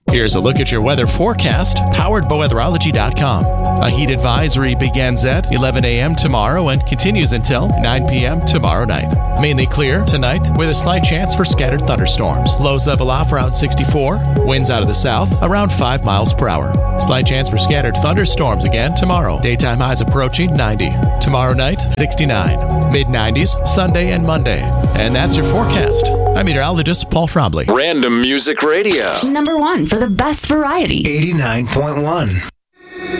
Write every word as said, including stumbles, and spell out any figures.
Here's a look at your weather forecast, powered by weatherology dot com. A heat advisory begins at eleven a.m. tomorrow and continues until nine p.m. tomorrow night. Mainly clear tonight with a slight chance for scattered thunderstorms. Lows level off around sixty-four. Winds out of the south around five miles per hour. Slight chance for scattered thunderstorms again tomorrow. Daytime highs approaching ninety. Tomorrow night, sixty-nine. Mid nineties Sunday and Monday. And that's your forecast. I'm meteorologist Paul Trombley. Random Music Radio. Number one for the best variety. eighty-nine point one.